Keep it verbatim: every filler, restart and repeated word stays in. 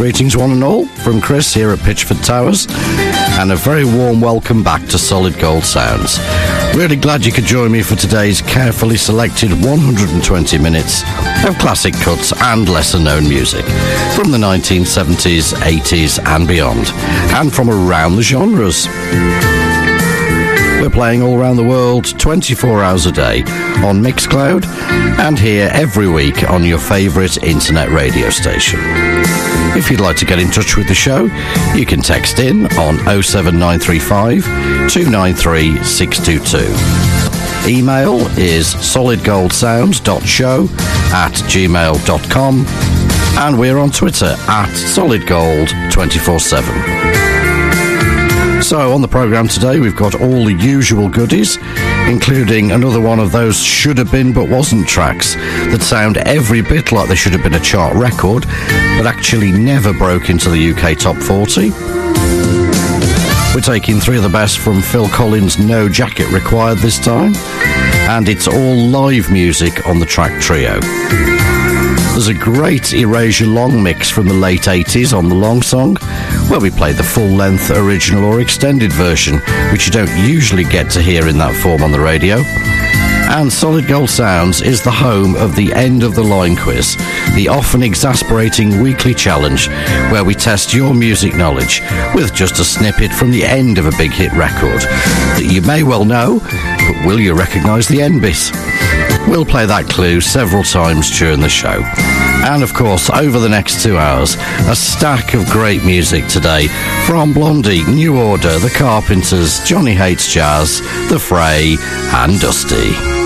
Greetings one and all from Chris here at Pitchford Towers, and a very warm welcome back to Solid Gold Sounds. Really glad you could join me for today's carefully selected one hundred twenty minutes of classic cuts and lesser known music from the nineteen seventies, eighties and beyond, and from around the genres. We're playing all around the world twenty-four hours a day on Mixcloud and here every week on your favourite internet radio station. If you'd like to get in touch with the show, you can text in on oh seven nine three five, two nine three, six two two. Email is solidgoldsounds.show at gmail dot com, and we're on Twitter at solidgold two four seven. So on the programme today we've got all the usual goodies, including another one of those should have been but wasn't tracks that sound every bit like they should have been a chart record but actually never broke into the U K top forty. We're taking three of the best from Phil Collins' No Jacket Required this time, and it's all live music on the track trio. There's a great Erasure long mix from the late eighties on the long song, where we play the full-length original or extended version, which you don't usually get to hear in that form on the radio. And Solid Gold Sounds is the home of the End of the Line quiz, the often exasperating weekly challenge where we test your music knowledge with just a snippet from the end of a big hit record that you may well know, but will you recognise the end bit? We'll play that clue several times during the show. And of course, over the next two hours, a stack of great music today from Blondie, New Order, The Carpenters, Johnny Hates Jazz, The Fray and Dusty.